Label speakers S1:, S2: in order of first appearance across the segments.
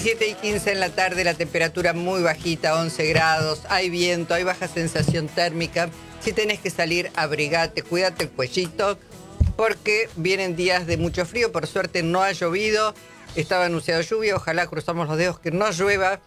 S1: 17:15 en la tarde, la temperatura muy bajita, 11 grados, hay viento, hay baja sensación térmica. Si tenés que salir, abrigate, cuídate el cuellito, porque vienen días de mucho frío. Por suerte no ha llovido, estaba anunciado lluvia, ojalá, cruzamos los dedos que no llueva.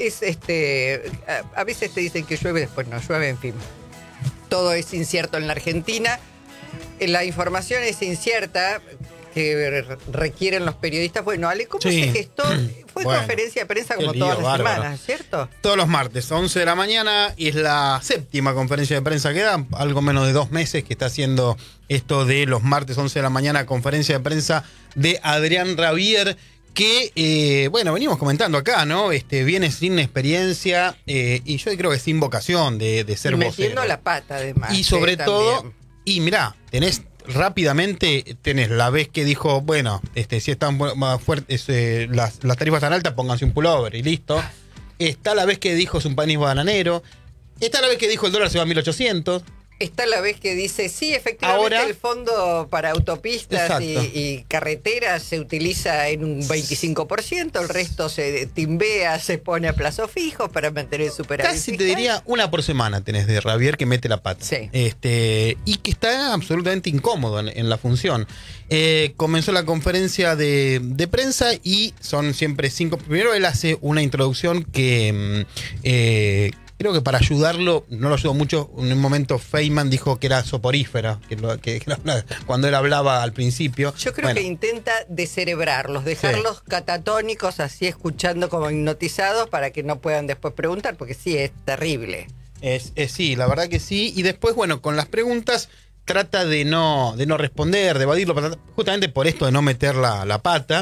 S1: A veces te dicen que llueve, después no llueve, en fin. Todo es incierto en la Argentina. La información es incierta que requieren los periodistas. Bueno, Ale, ¿cómo se gestó? Fue conferencia de prensa como todas las semanas, ¿cierto?
S2: Todos los martes, 11 de la mañana, y es la 7ª conferencia de prensa que da, algo menos de 2 meses que está haciendo esto de los martes, 11 de la mañana, conferencia de prensa de Adrián Rabier, que, venimos comentando acá, ¿no? Viene sin experiencia y yo creo que sin vocación de ser vocero.
S1: Metiendo la pata, además.
S2: Y sobre todo, y mirá, rápidamente tenés la vez que dijo, si están más fuertes, las tarifas tan altas, pónganse un pullover y listo. Está la vez que dijo es un país bananero. Está la vez que dijo el dólar se va a 1.800. Está
S1: la vez que dice, sí, efectivamente, ahora, el fondo para autopistas y carreteras se utiliza en un 25%, el resto se timbea, se pone a plazos fijos para mantener el superávit.
S2: Casi te diría una por semana tenés de Rabier que mete la pata.
S1: Sí.
S2: Y que está absolutamente incómodo en la función. Comenzó la conferencia de prensa y son siempre 5. Primero él hace una introducción que... creo que para ayudarlo, no lo ayudó mucho. En un momento Feynman dijo que era soporífera, cuando él hablaba al principio.
S1: Yo creo que intenta descerebrarlos, dejarlos catatónicos, así escuchando como hipnotizados, para que no puedan después preguntar, porque sí, es terrible.
S2: Sí, la verdad que sí. Y después, con las preguntas trata de no responder, de evadirlo, justamente por esto de no meter la pata.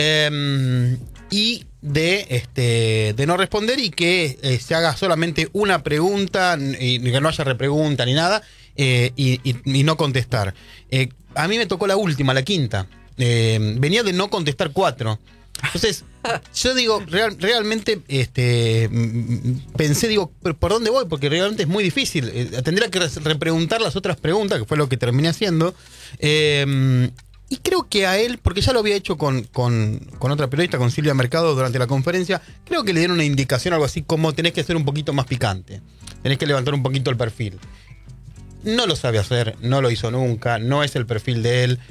S2: Y de no responder y que se haga solamente una pregunta y que no haya repregunta ni nada y no contestar. A mí me tocó la última, la 5ª. Venía de no contestar 4. Entonces, yo digo, realmente pensé, ¿pero por dónde voy? Porque realmente es muy difícil. Tendría que repreguntar las otras preguntas, que fue lo que terminé haciendo. Y creo que a él, porque ya lo había hecho con otra periodista, con Silvia Mercado, durante la conferencia, creo que le dieron una indicación, algo así como tenés que ser un poquito más picante, tenés que levantar un poquito el perfil. No lo sabe hacer, no lo hizo nunca, no es el perfil de él.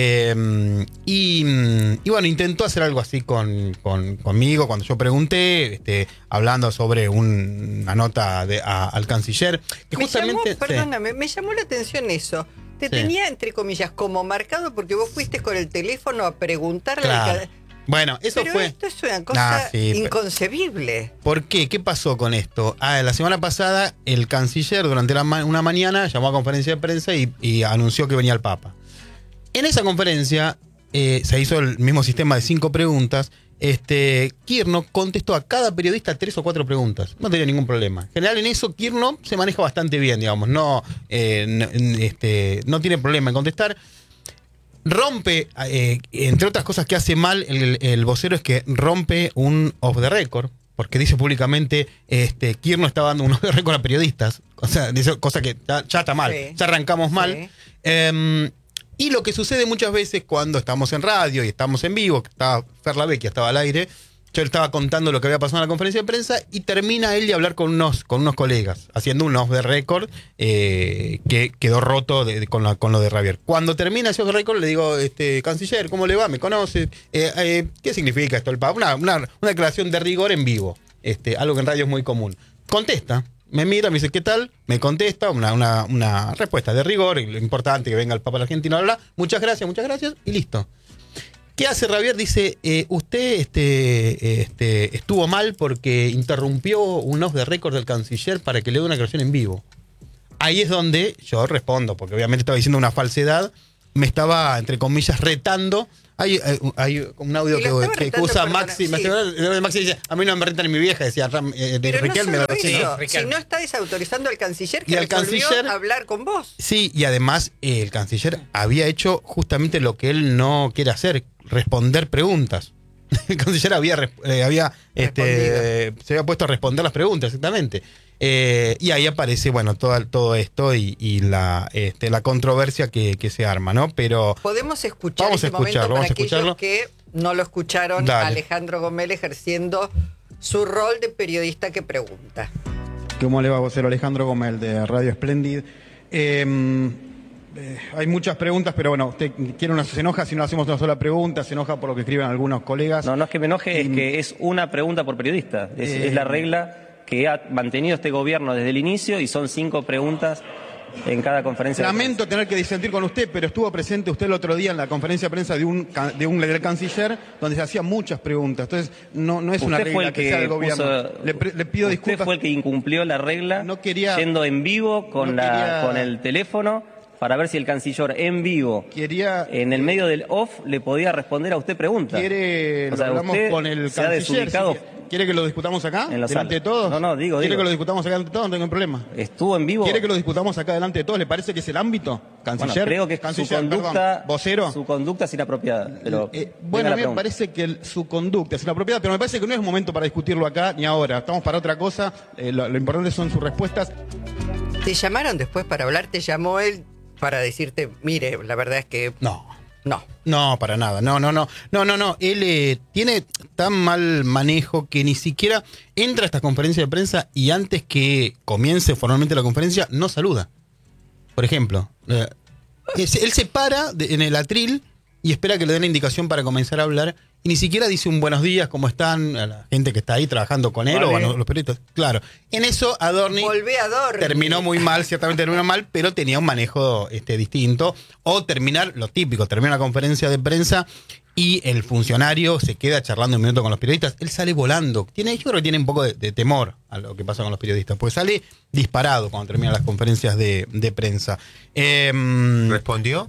S2: Intentó hacer algo así conmigo cuando yo pregunté, hablando sobre una nota al canciller. Que
S1: me llamó la atención eso. Te tenía, entre comillas, como marcado porque vos fuiste con el teléfono a preguntarle.
S2: Claro. Esto
S1: es una cosa inconcebible.
S2: ¿Por qué? ¿Qué pasó con esto? La semana pasada el canciller durante una mañana llamó a conferencia de prensa y anunció que venía el Papa. En esa conferencia se hizo el mismo sistema de 5 preguntas. Kirchner contestó a cada periodista 3 o 4 preguntas. No tenía ningún problema. En general, en eso Kirchner se maneja bastante bien, digamos. No tiene problema en contestar. Rompe, entre otras cosas que hace mal el vocero, es que rompe un off the record, porque dice públicamente Kirchner estaba dando un off the record a periodistas. O sea, dice cosa que ya está mal. Ya arrancamos mal. Y lo que sucede muchas veces cuando estamos en radio y estamos en vivo, que estaba Fer Lavecchia, estaba al aire, yo le estaba contando lo que había pasado en la conferencia de prensa y termina él de hablar con unos colegas, haciendo un off the record que quedó roto con lo de Rabier. Cuando termina ese off the record le digo, canciller, ¿cómo le va? ¿Me conoce? ¿Qué significa esto? Una declaración de rigor en vivo, algo que en radio es muy común. Contesta. Me mira, me dice, ¿qué tal? Me contesta una respuesta de rigor, lo importante que venga el Papa de la Argentina, bla, bla. Muchas gracias, y listo. ¿Qué hace Rabier? Dice, usted estuvo mal porque interrumpió un off the record del canciller para que le dé una declaración en vivo. Ahí es donde yo respondo, porque obviamente estaba diciendo una falsedad, me estaba, entre comillas, retando. Hay un audio que usa Maxi. Maxi dice, a mí no me rentan ni mi vieja, decía Riquelme.
S1: Si no está desautorizando al canciller que resolvió hablar con vos.
S2: Sí, y además el canciller había hecho justamente lo que él no quiere hacer, responder preguntas. El canciller se había puesto a responder las preguntas, exactamente. Y ahí aparece, todo esto y la controversia que se arma, ¿no? Pero
S1: podemos escuchar ese momento para aquellos que no lo escucharon
S2: Dale.
S1: a Alejandro Gomel ejerciendo su rol de periodista que pregunta.
S2: ¿Cómo le va, vocero? Alejandro Gomel, de Radio Splendid. Hay muchas preguntas, pero bueno, usted se enoja si no hacemos una sola pregunta, se enoja por lo que escriben algunos colegas.
S3: No es que me enoje, es que es una pregunta por periodista. Es la regla que ha mantenido este gobierno desde el inicio y son 5 preguntas en cada conferencia de prensa.
S2: Lamento tener que disentir con usted, pero estuvo presente usted el otro día en la conferencia de prensa del canciller, donde se hacían muchas preguntas. Entonces, no es una regla que sea del gobierno. Le pido disculpas.
S3: Usted fue el que incumplió la regla,
S2: No quería-
S3: yendo en vivo con el teléfono para ver si el canciller en vivo, en el medio del off, le podía responder a usted preguntas.
S2: ¿Quiere, lo hablamos con el
S3: se ha
S2: canciller?
S3: desubicado
S2: ¿Quiere que lo discutamos acá?
S3: en la
S2: ¿Delante
S3: sala.
S2: de todos?
S3: No, digo.
S2: ¿Quiere que lo discutamos acá delante de todos? No tengo problema.
S3: Estuvo en vivo.
S2: ¿Quiere que lo discutamos acá delante de todos? ¿Le parece que es el ámbito? ¿Canciller?
S3: Bueno, creo que
S2: canciller,
S3: su conducta,
S2: perdón, vocero.
S3: su conducta es inapropiada. Pero
S2: Bueno, a mí me parece que su conducta es inapropiada, pero me parece que no es momento para discutirlo acá ni ahora. Estamos para otra cosa. Lo importante son sus respuestas.
S1: ¿Te llamaron después para hablar? ¿Te llamó él para decirte, mire, la verdad es que...
S2: No.
S1: No.
S2: No, para nada. No. Él tiene tan mal manejo que ni siquiera entra a esta conferencia de prensa y antes que comience formalmente la conferencia, no saluda. Por ejemplo, él se para en el atril y espera que le den la indicación para comenzar a hablar y ni siquiera dice un buenos días, ¿cómo están? A la gente que está ahí trabajando con él o a los periodistas. Claro. En eso Adorni terminó muy mal, ciertamente terminó mal, pero tenía un manejo distinto. O terminar, lo típico, termina una conferencia de prensa y el funcionario se queda charlando un minuto con los periodistas. Él sale volando. Yo creo que tiene un poco de temor a lo que pasa con los periodistas, porque sale disparado cuando terminan las conferencias de prensa.
S4: ¿Respondió?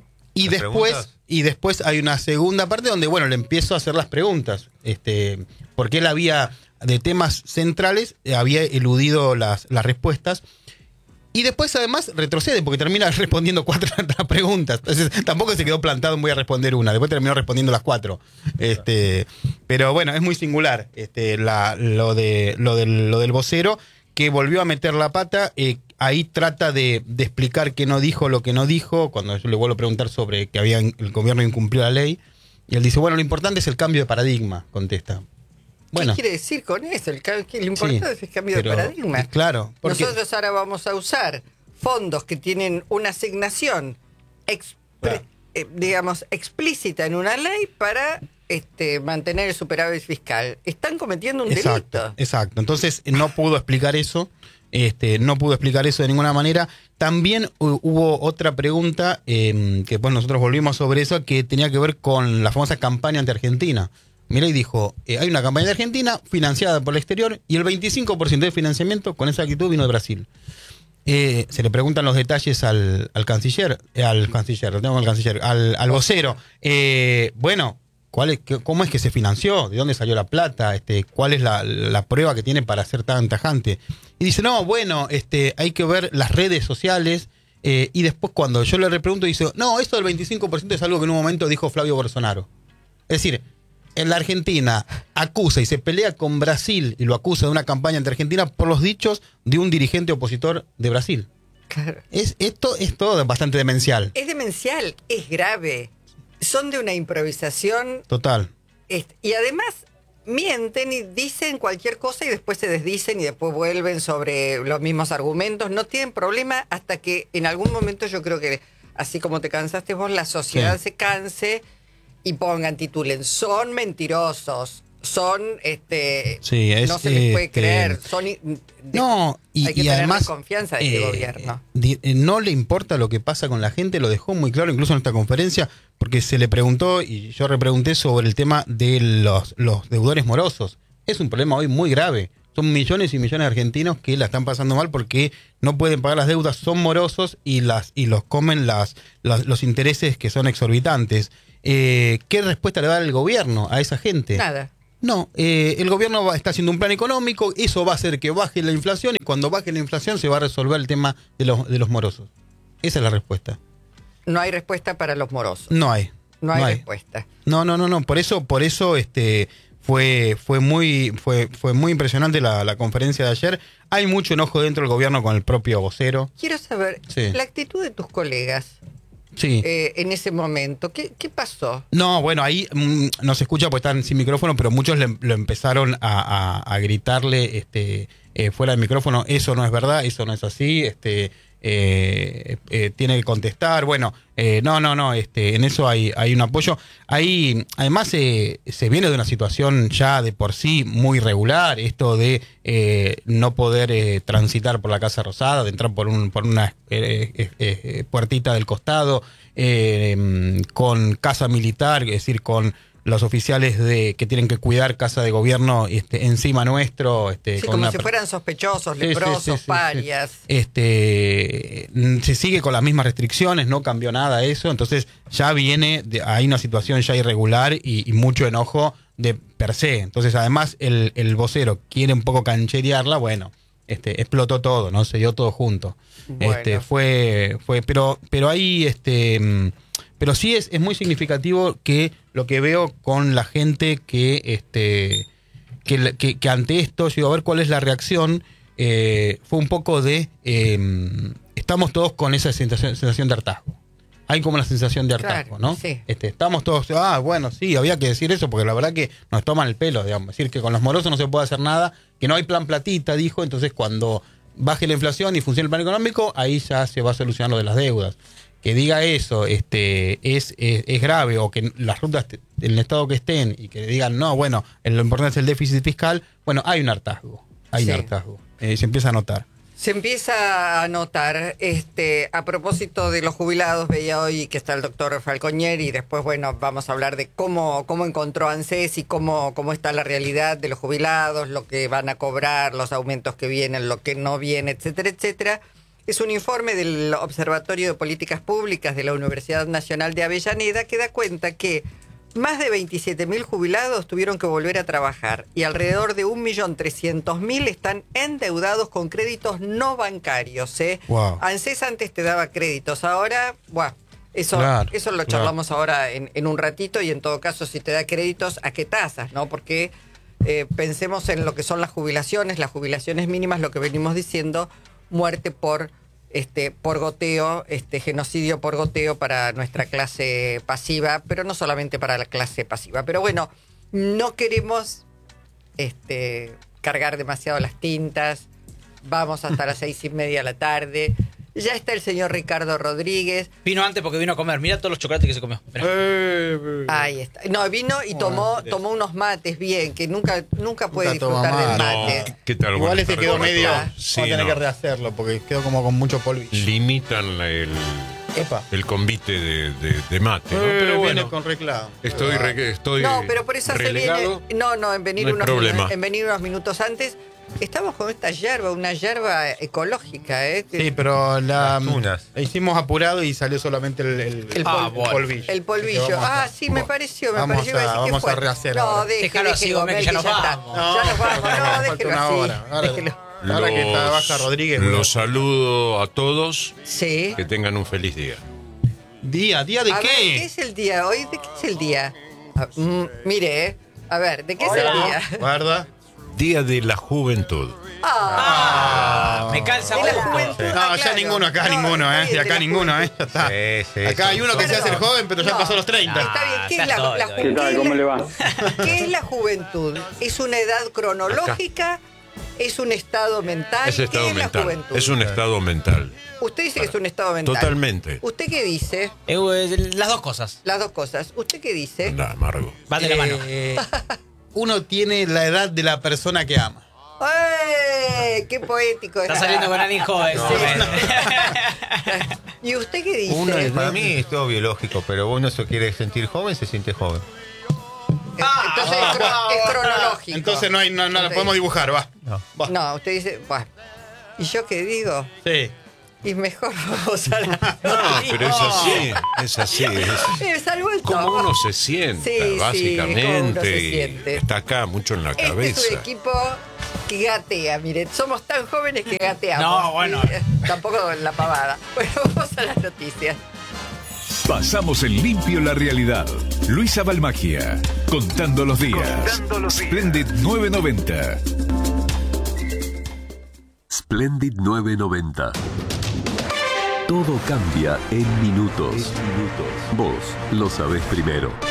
S2: Y después hay una segunda parte donde, le empiezo a hacer las preguntas. Porque él había, de temas centrales, había eludido las respuestas. Y después, además, retrocede, porque termina respondiendo 4 preguntas. Entonces, tampoco se quedó plantado en voy a responder una. Después terminó respondiendo las 4. Pero bueno, es muy singular lo del vocero, que volvió a meter la pata. Ahí trata de explicar que no dijo lo que no dijo, cuando yo le vuelvo a preguntar sobre que el gobierno incumplió la ley. Y él dice, lo importante es el cambio de paradigma, contesta.
S1: ¿Qué quiere decir con eso? Lo importante es el cambio de paradigma.
S2: Claro. Porque
S1: nosotros ahora vamos a usar fondos que tienen una asignación, explícita en una ley para mantener el superávit fiscal. Están cometiendo un delito.
S2: Exacto. Entonces no pudo explicar eso. No pudo explicar eso de ninguna manera. También hubo otra pregunta que pues nosotros volvimos sobre eso, que tenía que ver con la famosa campaña ante Argentina. Milei dijo, hay una campaña de Argentina financiada por el exterior y el 25% del financiamiento con esa actitud vino de Brasil. Se le preguntan los detalles al vocero. ¿Cómo es que se financió? ¿De dónde salió la plata? ¿Cuál es la prueba que tiene para ser tan tajante? Y dice, hay que ver las redes sociales. Y después cuando yo le repregunto, dice, esto del 25% es algo que en un momento dijo Flavio Bolsonaro. Es decir, en la Argentina acusa y se pelea con Brasil y lo acusa de una campaña ante Argentina por los dichos de un dirigente opositor de Brasil.
S1: Claro.
S2: Esto es todo bastante demencial.
S1: Es demencial, es grave. Son de una improvisación.
S2: Total.
S1: Y además mienten y dicen cualquier cosa y después se desdicen y después vuelven sobre los mismos argumentos. No tienen problema hasta que en algún momento, yo creo que así como te cansaste vos, la sociedad se canse y titulen, son mentirosos, son, no se les puede creer, hay que tener
S2: además,
S1: confianza de este gobierno.
S2: No le importa lo que pasa con la gente, lo dejó muy claro incluso en esta conferencia, porque se le preguntó, y yo repregunté sobre el tema de los deudores morosos. Es un problema hoy muy grave. Son millones y millones de argentinos que la están pasando mal porque no pueden pagar las deudas, son morosos y los comen los intereses que son exorbitantes. ¿Qué respuesta le da el gobierno a esa gente?
S1: Nada.
S2: No, el gobierno está haciendo un plan económico, eso va a hacer que baje la inflación y cuando baje la inflación se va a resolver el tema de los morosos. Esa es la respuesta.
S1: No hay respuesta para los morosos.
S2: No hay.
S1: No hay respuesta.
S2: No. Por eso fue muy impresionante la conferencia de ayer. Hay mucho enojo dentro del gobierno con el propio vocero.
S1: Quiero saber, la actitud de tus colegas.
S2: Sí.
S1: en ese momento. ¿Qué pasó?
S2: No, bueno, ahí no se escucha porque están sin micrófono, pero muchos lo empezaron a gritarle fuera del micrófono, eso no es verdad, eso no es así, tiene que contestar. Bueno, no, en eso hay un apoyo. Ahí, además, se viene de una situación ya de por sí muy regular, esto de no poder transitar por la Casa Rosada, de entrar por una puertita del costado, con casa militar, es decir, con los oficiales que tienen que cuidar casa de gobierno encima nuestro.
S1: Sí,
S2: con
S1: como si fueran sospechosos, leprosos, parias.
S2: Se sigue con las mismas restricciones, no cambió nada eso, entonces ya hay una situación ya irregular y mucho enojo de per se. Entonces, además, el vocero quiere un poco cancherearla, bueno, explotó todo, ¿no? Se dio todo junto.
S1: Bueno.
S2: Pero ahí, pero sí es muy significativo que lo que veo con la gente que ante esto, yo a ver cuál es la reacción, fue un poco de estamos todos con esa sensación de hartazgo. Hay como una sensación de hartazgo,
S1: claro,
S2: ¿no?
S1: Sí.
S2: Estamos todos, bueno, sí, había que decir eso, porque la verdad que nos toman el pelo, digamos. Decir que con los morosos no se puede hacer nada, que no hay plan platita, dijo, entonces cuando baje la inflación y funcione el plan económico, ahí ya se va a solucionar lo de las deudas. Que diga eso es grave, o que las rutas en el estado que estén y que digan, no, bueno, lo importante es el déficit fiscal, bueno, hay un hartazgo, se empieza a notar.
S1: Se empieza a notar, a propósito de los jubilados, veía hoy que está el doctor Falconier y después, bueno, vamos a hablar de cómo encontró ANSES y cómo está la realidad de los jubilados, lo que van a cobrar, los aumentos que vienen, lo que no viene, etcétera, etcétera. Es un informe del Observatorio de Políticas Públicas de la Universidad Nacional de Avellaneda que da cuenta que más de 27.000 jubilados tuvieron que volver a trabajar y alrededor de 1.300.000 están endeudados con créditos no bancarios.
S2: Wow.
S1: ANSES antes te daba créditos, ahora, eso lo charlamos ahora en un ratito, y en todo caso, si te da créditos, ¿a qué tasas? ¿No? Porque pensemos en lo que son las jubilaciones mínimas, lo que venimos diciendo, muerte por goteo, genocidio por goteo para nuestra clase pasiva, pero no solamente para la clase pasiva. Pero bueno, no queremos cargar demasiado las tintas. Vamos hasta las 6:30 de la tarde. Ya está el señor Ricardo Rodríguez.
S5: Vino antes porque vino a comer. Mira todos los chocolates que se comió.
S1: Ahí está. No, vino y tomó unos mates bien, que nunca puede disfrutar del mate.
S4: No. ¿Qué tal?
S2: Igual
S4: Buenas
S2: quedó
S4: tardes.
S2: medio.
S4: Sí,
S2: Vamos a tener
S4: no.
S2: que rehacerlo porque quedó como con mucho polvillo.
S4: Limitan el convite de mate, ¿no? Pero
S2: Viene
S4: bueno,
S2: con reclamo.
S4: estoy
S1: No, pero por eso
S4: relegado.
S1: se viene. En venir,
S4: No hay problema.
S1: unos minutos antes. Estamos con esta yerba, una yerba ecológica,
S2: Sí, pero la
S4: Unas.
S2: hicimos apurado y salió solamente el polvillo.
S1: El polvillo.
S2: Así que vamos
S1: Sí, me pareció.
S2: vamos
S1: Iba a decir, ¿qué
S2: a
S1: fue?
S2: rehacer
S1: No,
S2: ahora.
S5: Déjalo así, Gómez, que ya nos
S1: está.
S5: vamos.
S1: Ya nos vamos, no,
S2: falta
S1: déjelo
S2: una
S1: así.
S2: hora.
S1: Déjelo.
S2: Ahora que está baja Rodríguez.
S4: Los saludo a todos.
S1: Sí.
S4: Que tengan un feliz día.
S2: ¿Día de
S1: A ver, ¿qué
S2: qué?
S1: es el día hoy? ¿De qué es el día? Mire, a ver, ¿de qué es el día?
S2: ¿Verdad?
S4: Día de la Juventud.
S5: Me calza
S1: De la
S5: gusto.
S1: juventud.
S2: No,
S1: Ah,
S2: ya
S1: claro.
S2: ninguno, acá
S1: No,
S2: ninguno,
S1: está
S2: De
S1: bien,
S2: acá
S1: la
S2: ninguno,
S1: juventud.
S2: Ya está. Acá hay uno que se hace el joven, pero ya
S1: No.
S2: pasó los 30.
S1: Está bien, ¿qué es la
S5: está
S1: juventud?
S6: ¿Qué tal? ¿Cómo le va?
S1: ¿Qué es la juventud? ¿Es una edad cronológica? ¿Es un estado mental?
S4: Es estado
S1: ¿Qué es la
S4: mental.
S1: juventud?
S4: Es un estado mental.
S1: Usted dice que es un estado mental.
S4: Totalmente.
S1: ¿Usted qué dice?
S5: Las dos cosas.
S1: Las dos cosas. ¿Usted qué dice?
S4: Anda, amargo.
S5: Van de la mano.
S2: Uno tiene la edad de la persona que ama.
S1: ¡Ey! ¡Qué poético!
S5: Está saliendo con alguien joven.
S1: ¿Y usted qué dice?
S7: Para mí es todo biológico, pero uno se quiere sentir joven, se siente joven.
S1: Entonces es cronológico.
S2: Entonces no la podemos dibujar, va.
S1: No, usted dice, bueno. ¿Y yo qué digo?
S2: Sí.
S1: Y mejor vamos a la...
S4: No, pero es así.
S1: Salvo el
S4: Como
S1: tono.
S4: uno se sienta,
S1: Sí, sí,
S4: básicamente.
S1: como uno se
S4: y
S1: siente.
S4: está acá mucho en la
S1: Este
S4: cabeza.
S1: es un equipo que gatea, miren, somos tan jóvenes que gateamos.
S5: No, bueno.
S1: Tampoco la pavada. Bueno, vamos a las noticias.
S8: Pasamos en limpio la realidad. Luisa Balmagia, contando los días. Splendid 990.
S9: Splendid 990.
S6: Todo cambia en minutos. Vos lo sabés primero.